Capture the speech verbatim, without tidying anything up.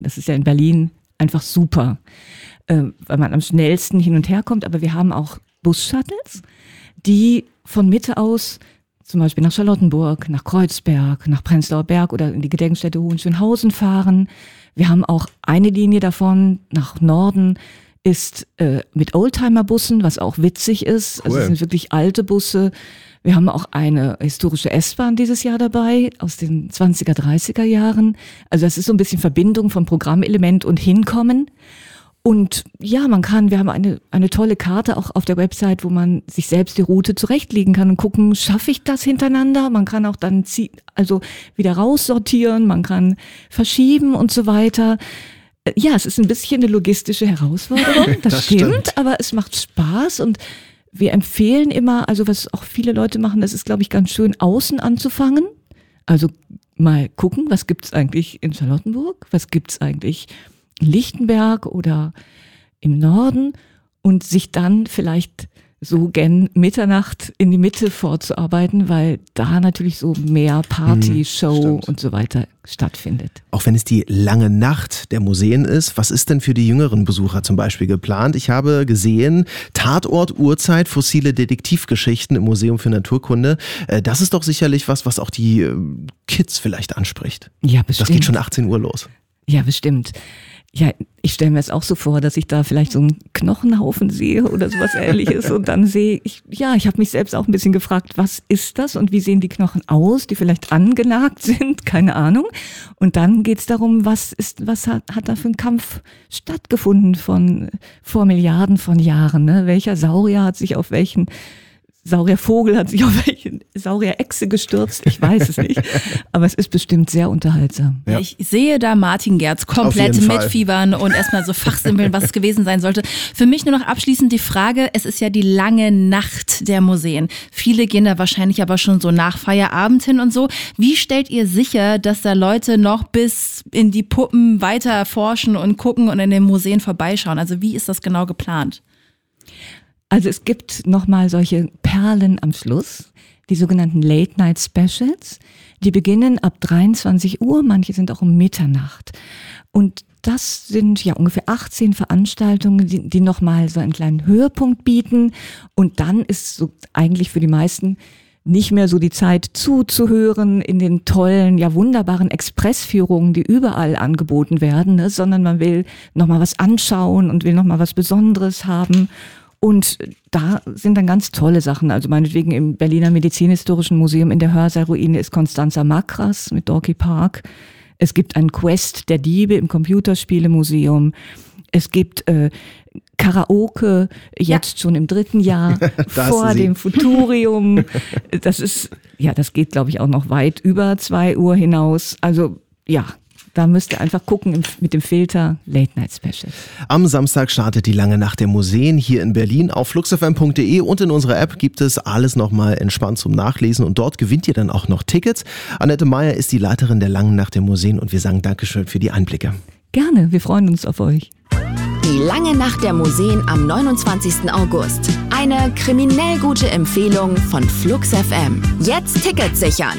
Das ist ja in Berlin einfach super, äh, weil man am schnellsten hin und her kommt. Aber wir haben auch Bus-Shuttles, die von Mitte aus zum Beispiel nach Charlottenburg, nach Kreuzberg, nach Prenzlauer Berg oder in die Gedenkstätte Hohenschönhausen fahren. Wir haben auch eine Linie davon nach Norden, ist äh, mit Oldtimer-Bussen, was auch witzig ist. Cool. Also es sind wirklich alte Busse. Wir haben auch eine historische S-Bahn dieses Jahr dabei, aus den zwanziger, dreißiger Jahren. Also das ist so ein bisschen Verbindung von Programmelement und Hinkommen. Und ja, man kann, wir haben eine eine tolle Karte auch auf der Website, wo man sich selbst die Route zurechtlegen kann und gucken, schaffe ich das hintereinander? Man kann auch dann ziehen, also wieder raussortieren, man kann verschieben und so weiter. Ja, es ist ein bisschen eine logistische Herausforderung, das, das stimmt, stimmt, aber es macht Spaß und wir empfehlen immer, also was auch viele Leute machen, das ist, glaube ich, ganz schön, außen anzufangen. Also mal gucken, was gibt's eigentlich in Charlottenburg, was gibt's eigentlich Lichtenberg oder im Norden und sich dann vielleicht so gen Mitternacht in die Mitte vorzuarbeiten, weil da natürlich so mehr Party, hm, Show stimmt. und so weiter stattfindet. Auch wenn es die lange Nacht der Museen ist, was ist denn für die jüngeren Besucher zum Beispiel geplant? Ich habe gesehen, Tatort, Uhrzeit, fossile Detektivgeschichten im Museum für Naturkunde. Das ist doch sicherlich was, was auch die Kids vielleicht anspricht. Ja, bestimmt. Das geht schon achtzehn Uhr los. Ja, bestimmt. Ja, ich stelle mir es auch so vor, dass ich da vielleicht so einen Knochenhaufen sehe oder sowas Ähnliches und dann sehe ich, ja, ich habe mich selbst auch ein bisschen gefragt, was ist das und wie sehen die Knochen aus, die vielleicht angenagt sind, keine Ahnung. Und dann geht's darum, was ist, was hat, hat da für ein Kampf stattgefunden von vor Milliarden von Jahren, ne? Welcher Saurier hat sich auf welchen Sauriervogel hat sich auf welche Saurierechse gestürzt, ich weiß es nicht, aber es ist bestimmt sehr unterhaltsam. Ja. Ich sehe da Martin Gerz komplett mitfiebern und erstmal so fachsimpeln, was es gewesen sein sollte. Für mich nur noch abschließend die Frage, es ist ja die lange Nacht der Museen. Viele gehen da wahrscheinlich aber schon so nach Feierabend hin und so. Wie stellt ihr sicher, dass da Leute noch bis in die Puppen weiter forschen und gucken und in den Museen vorbeischauen? Also wie ist das genau geplant? Also es gibt nochmal solche Perlen am Schluss, die sogenannten Late-Night-Specials. Die beginnen ab dreiundzwanzig Uhr, manche sind auch um Mitternacht. Und das sind ja ungefähr achtzehn Veranstaltungen, die, die nochmal so einen kleinen Höhepunkt bieten. Und dann ist so eigentlich für die meisten nicht mehr so die Zeit zuzuhören in den tollen, ja wunderbaren Expressführungen, die überall angeboten werden, ne? Sondern man will nochmal was anschauen und will nochmal was Besonderes haben. Und da sind dann ganz tolle Sachen. Also meinetwegen im Berliner Medizinhistorischen Museum in der Hörsaalruine ist Constanza Makras mit Dorky Park. Es gibt ein Quest der Diebe im Computerspielemuseum. Es gibt äh, Karaoke, jetzt ja. schon im dritten Jahr, vor dem Futurium. Das ist, ja, das geht, glaube ich, auch noch weit über zwei Uhr hinaus. Also, ja. Da müsst ihr einfach gucken mit dem Filter Late Night Special. Am Samstag startet die lange Nacht der Museen hier in Berlin. Auf fluxfm punkt de und in unserer App gibt es alles nochmal entspannt zum Nachlesen und dort gewinnt ihr dann auch noch Tickets. Annette Meyer ist die Leiterin der langen Nacht der Museen und wir sagen Dankeschön für die Einblicke. Gerne, wir freuen uns auf euch. Die lange Nacht der Museen am neunundzwanzigsten August. Eine kriminell gute Empfehlung von Flux F M. Jetzt Tickets sichern.